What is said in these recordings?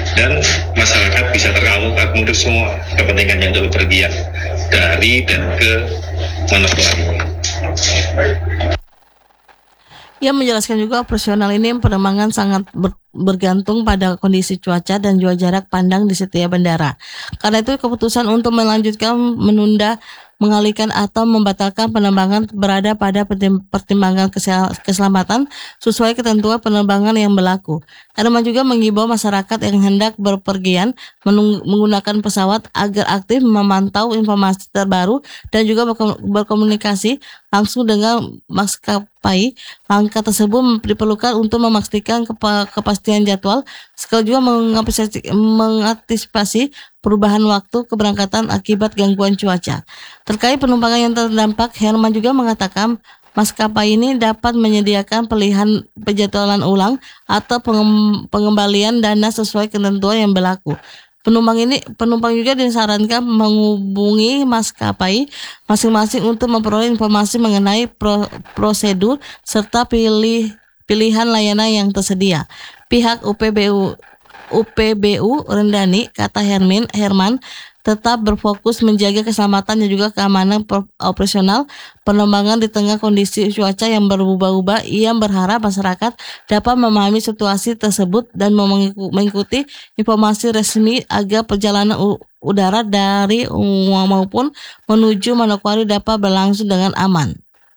dan masyarakat bisa terakomodir semua kepentingan yang berpergian dari dan ke Manokwari. Ia menjelaskan juga operasional ini penerbangan sangat bergantung pada kondisi cuaca dan juga jarak pandang di setiap bandara. Karena itu keputusan untuk melanjutkan, menunda, mengalihkan atau membatalkan penerbangan berada pada pertimbangan keselamatan sesuai ketentuan penerbangan yang berlaku. Herman juga mengimbau masyarakat yang hendak berpergian menggunakan pesawat agar aktif memantau informasi terbaru dan juga berkomunikasi langsung dengan maskapai. Langkah tersebut diperlukan untuk memastikan kepastian jadwal, sekaligus mengantisipasi perubahan waktu keberangkatan akibat gangguan cuaca. Terkait penumpang yang terdampak, Herman juga mengatakan maskapai ini dapat menyediakan pilihan penjadwalan ulang atau pengembalian dana sesuai ketentuan yang berlaku. Penumpang juga disarankan menghubungi maskapai masing-masing untuk memperoleh informasi mengenai prosedur serta pilihan layanan yang tersedia. Pihak UPBU Rendani, kata Herman, tetap berfokus menjaga keselamatan dan juga keamanan operasional penerbangan di tengah kondisi cuaca yang berubah-ubah. Ia berharap masyarakat dapat memahami situasi tersebut dan mengikuti informasi resmi agar perjalanan udara dari maupun menuju Manokwari dapat berlangsung dengan aman.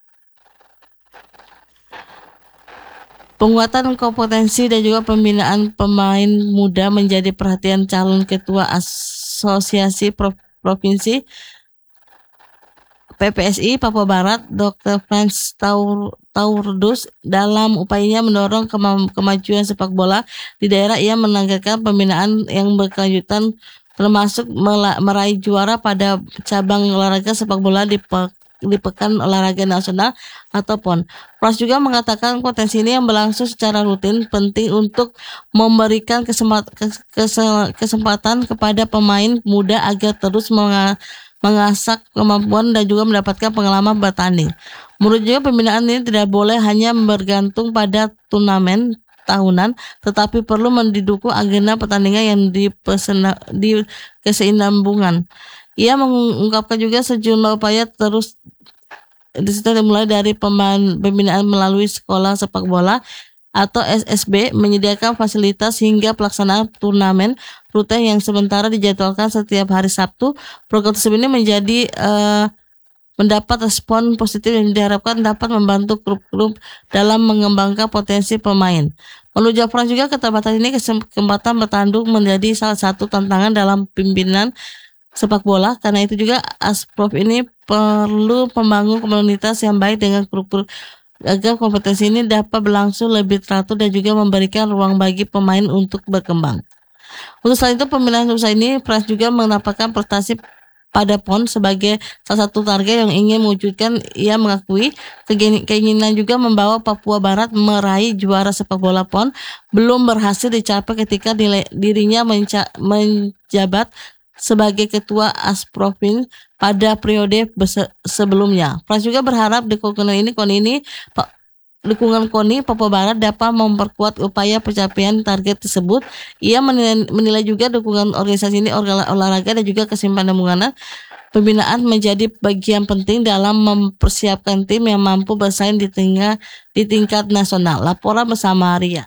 Penguatan kompetensi dan juga pembinaan pemain muda menjadi perhatian calon ketua Asosiasi Provinsi PPSI Papua Barat, Dr. Frans Taurdus. Dalam upayanya mendorong kemajuan sepak bola di daerah, ia menanggakan pembinaan yang berkelanjutan termasuk meraih juara pada cabang olahraga sepak bola di Pekan Olahraga Nasional atau PON. Pras juga mengatakan potensi ini yang berlangsung secara rutin penting untuk memberikan kesempatan kepada pemain muda agar terus mengasah kemampuan dan juga mendapatkan pengalaman bertanding. Menurut juga pembinaan ini tidak boleh hanya bergantung pada turnamen tahunan, tetapi perlu mendidukung agenda pertandingan yang di keseimbangan. Ia mengungkapkan juga sejumlah upaya terus dimulai dari pembinaan melalui sekolah sepak bola atau SSB, menyediakan fasilitas hingga pelaksanaan turnamen rute yang sementara dijadwalkan setiap hari Sabtu. Program tersebut ini menjadi mendapat respon positif yang diharapkan dapat membantu klub-klub dalam mengembangkan potensi pemain. Menurut Jafran juga keterbatasan ini kesempatan bertanding menjadi salah satu tantangan dalam pimpinan sepak bola. Karena itu juga Asprof ini perlu membangun komunitas yang baik dengan klub-klub agar kompetensi ini dapat berlangsung lebih teratur dan juga memberikan ruang bagi pemain untuk berkembang. Untuk selain itu, pemilihan usaha ini Pras juga menampakkan prestasi pada PON sebagai salah satu target yang ingin mewujudkan. Ia mengakui keinginan juga membawa Papua Barat meraih juara sepak bola PON belum berhasil dicapai ketika dirinya menjabat sebagai ketua Asprofin pada periode sebelumnya. Pras juga berharap dukungan KONI Papua Barat dapat memperkuat upaya pencapaian target tersebut. Ia menilai juga dukungan organisasi ini olahraga dan juga kesinambungan pembinaan menjadi bagian penting dalam mempersiapkan tim yang mampu bersaing di tingkat nasional. Laporan bersama Ria.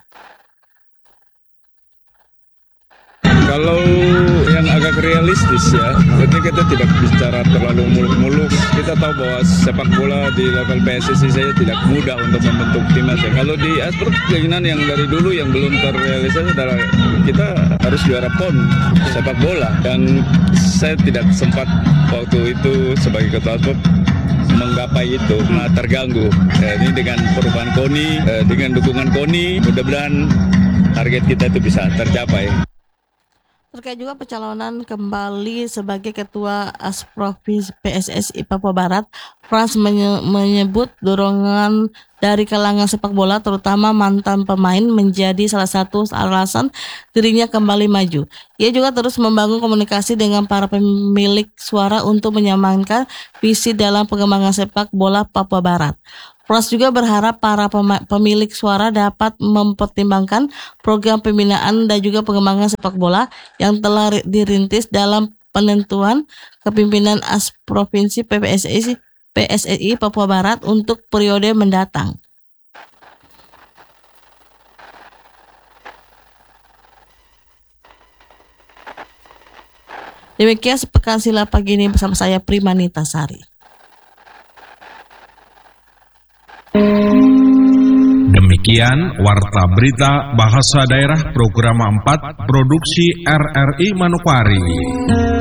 Kalau yang agak realistis ya, berarti kita tidak bicara terlalu muluk-muluk. Kita tahu bahwa sepak bola di level PSSI saja tidak mudah untuk membentuk timnas ya. Kalau di Asprop, keinginan yang dari dulu yang belum terrealisasi adalah kita harus juara PON sepak bola. Dan saya tidak sempat waktu itu sebagai ketua Asprop menggapai itu, terganggu. Ini dengan perubahan KONI, dengan dukungan KONI, mudah-mudahan target kita itu bisa tercapai. Terkait juga pencalonan kembali sebagai ketua Asprof PSSI Papua Barat, Frans menyebut dorongan dari kalangan sepak bola terutama mantan pemain menjadi salah satu alasan dirinya kembali maju. Ia juga terus membangun komunikasi dengan para pemilik suara untuk menyamankan visi dalam pengembangan sepak bola Papua Barat. Pras juga berharap para pemilik suara dapat mempertimbangkan program pembinaan dan juga pengembangan sepak bola yang telah dirintis dalam penentuan kepimpinan Provinsi PSSI Papua Barat untuk periode mendatang. Demikian sepekan silat pagi ini bersama saya Primanita Sari. Demikian Warta Berita Bahasa Daerah Program 4 Produksi RRI Manokwari.